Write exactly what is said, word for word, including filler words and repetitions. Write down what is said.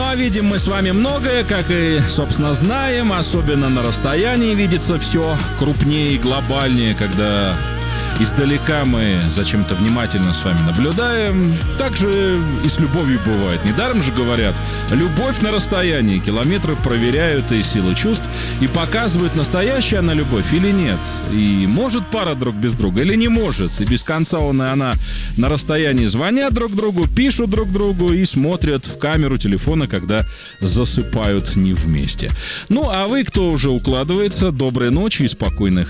а видим мы с вами многое, как и, собственно, знаем, особенно на расстоянии видится все крупнее и глобальнее, когда издалека мы зачем-то внимательно с вами наблюдаем. Так же и с любовью бывает. Недаром же говорят, любовь на расстоянии. Километры проверяют и силы чувств, и показывают, настоящая она любовь или нет. И может пара друг без друга, или не может. И без конца он и она на расстоянии звонят друг другу, пишут друг другу и смотрят в камеру телефона, когда засыпают не вместе. Ну, а вы, кто уже укладывается, доброй ночи и спокойных